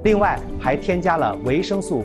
另外还添加了维生素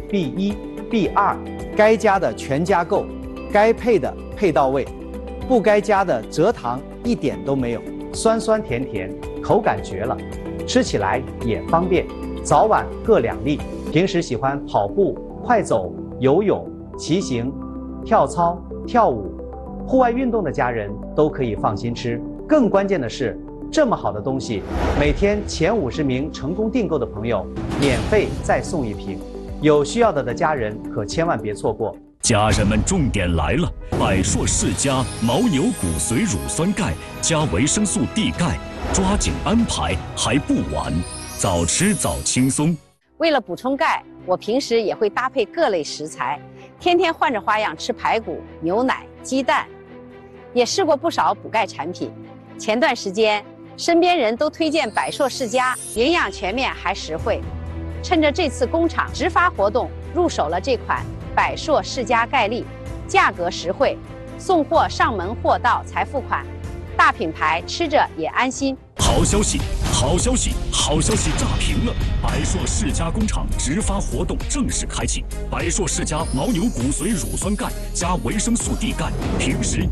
B1、B2，该加的全加够，该配的配到位，不该加的蔗糖一点都没有，酸酸甜甜，口感绝了，吃起来也方便，早晚各2粒。平时喜欢跑步、快走、游泳、骑行、跳操、跳舞、户外运动的家人都可以放心吃。更关键的是，这么好的东西，每天前50名成功订购的朋友，免费再送1瓶。有需要的家人可千万别错过。 家人们，重点来了！百硕世家牦牛骨髓乳酸钙加维生素 D 钙，抓紧安排，还不晚。早吃早轻松。 为了补充钙，我平时也会搭配各类食材，天天换着花样吃排骨、牛奶、鸡蛋，也试过不少补钙产品。前段时间，身边人都推荐百硕世家，营养全面还实惠。趁着这次工厂直发活动，入手了这款百硕世家钙粒，价格实惠，送货上门货到才付款，大品牌吃着也安心。 好消息，好消息，好消息炸屏了！百硕世家工厂直发活动正式开启，百硕世家牦牛骨髓乳酸钙加维生素 D 钙，平时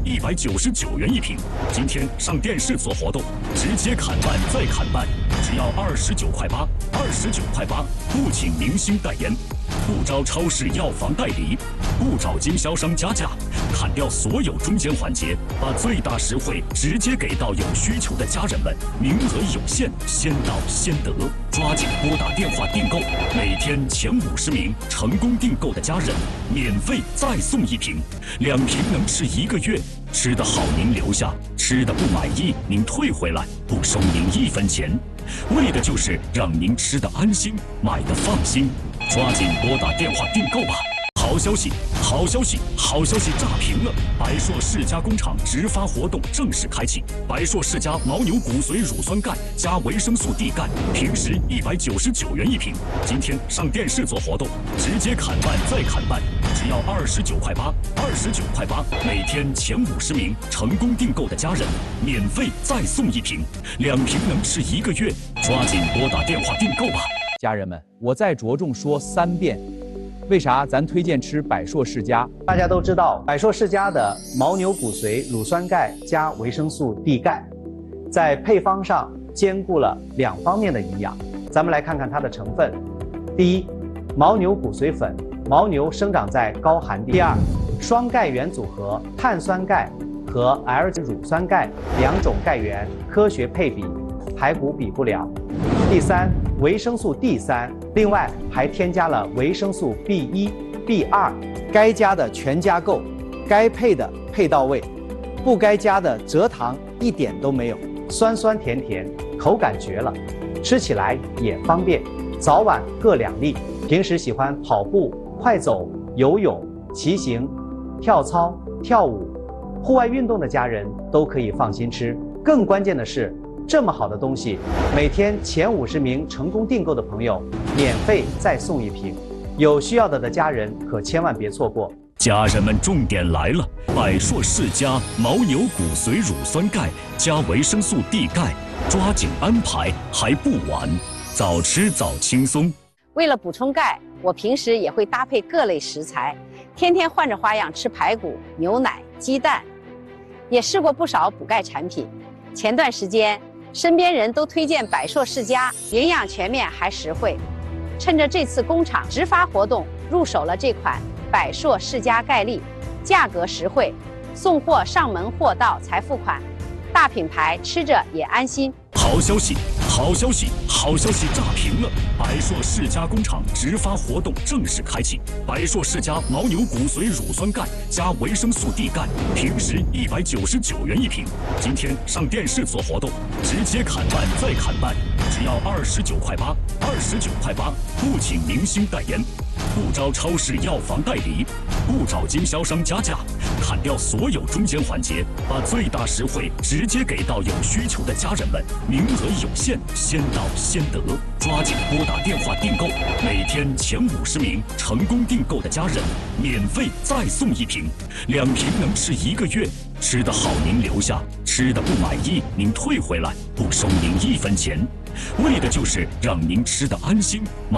199元1瓶，今天上电视做活动，直接砍半再砍半，只要29块8，29块8，不请明星代言，不招超市药房代理，不找经销商加价，砍掉所有中间环节，把最大实惠直接给到有需求的家人们。名额有限，先到先得，抓紧拨打电话订购。每天前50名成功订购的家人，免费再送1瓶，2瓶能吃1个月。吃得好您留下，吃得不满意您退回来，不收您1分钱。为的就是让您吃得安心，买得放心。抓紧拨打电话订购吧！好消息，好消息，好消息炸屏了！百硕世家工厂直发活动正式开启，百硕世家牦牛骨髓乳酸钙加维生素 D 钙，平时199元1瓶，今天上电视做活动，直接砍半再砍半，只要29块8，29块8，每天前50名成功订购的家人，免费再送1瓶，2瓶能吃1个月，抓紧拨打电话订购吧！ 家人们，我再着重说3遍。为啥咱推荐吃百硕世家？ 大家都知道，百硕世家的牦牛骨髓乳酸钙加维生素 D 钙，在配方上兼顾了2方面的营养。咱们来看看它的成分。第一，牦牛骨髓粉，牦牛生长在高寒地。第二，双钙源组合，碳酸钙和 L 乳酸钙2种钙源科学配比，排骨比不了。第三，维生素 D3，另外还添加了维生素 B1、B2，该加的全加够，该配的配到位，不该加的蔗糖一点都没有，酸酸甜甜，口感绝了，吃起来也方便，早晚各2粒。平时喜欢跑步、快走、游泳、骑行、跳操、跳舞、户外运动的家人都可以放心吃。更关键的是，这么好的东西，每天前50名成功订购的朋友，免费再送1瓶。有需要的家人可千万别错过。 家人们，重点来了！百硕世家牦牛骨髓乳酸钙加维生素 D 钙，抓紧安排，还不晚。早吃早轻松。 为了补充钙，我平时也会搭配各类食材，天天换着花样吃排骨、牛奶、鸡蛋，也试过不少补钙产品。前段时间，身边人都推荐百硕世家，营养全面还实惠。趁着这次工厂直发活动，入手了这款百硕世家钙粒，价格实惠，送货上门货到才付款，大品牌吃着也安心。 好消息，好消息，好消息炸屏了！百硕世家工厂直发活动正式开启，百硕世家牦牛骨髓乳酸钙加维生素 D 钙，平时199元1瓶，今天上电视做活动，直接砍半再砍半，只要29块8，29块8，不请明星代言，不招超市药房代理，不找经销商加价，砍掉所有中间环节，把最大实惠直接给到有需求的家人们。名额有限，先到先得，抓紧拨打电话订购。每天前50名成功订购的家人，免费再送1瓶，2瓶能吃1个月。吃得好您留下，吃得不满意您退回来，不收您1分钱。为的就是让您吃得安心。